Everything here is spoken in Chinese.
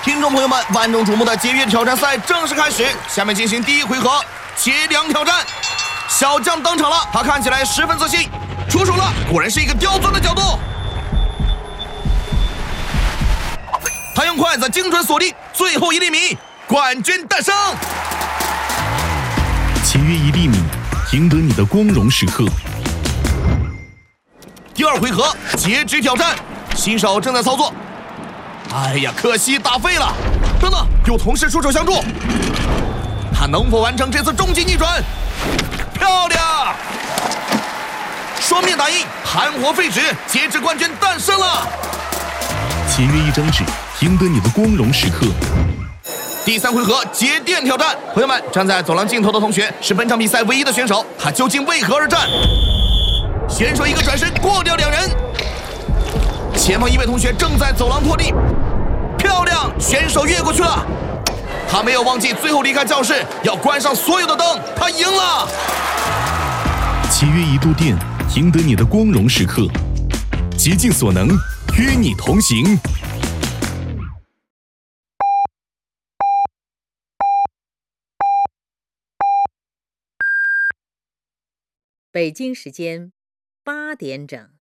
听众朋友们，万众瞩目的节约挑战赛正式开始，下面进行第一回合节粮挑战。小将登场了，他看起来十分自信，出手了，果然是一个刁钻的角度。他用筷子精准锁定最后1厘米，冠军诞生。 节约1厘米，赢得你的光荣时刻。 第二回合截肢挑战，新手正在操作。哎呀，可惜打废了！等等，有同事出手相助，他能否完成这次终极逆转？漂亮！双面打印，盘活废纸，截肢冠军诞生了！ 节约1张纸，赢得你的光荣时刻。 第3回合节电挑战，朋友们，站在走廊尽头的同学是本场比赛唯一的选手，他究竟为何而战？选手一个转身过掉2人，前方一位同学正在走廊拖地，漂亮！选手越过去了，他没有忘记最后离开教室要关上所有的灯，他赢了！ 节约1度电，赢得你的光荣时刻。竭尽所能，与你同行。 北京时间8点整。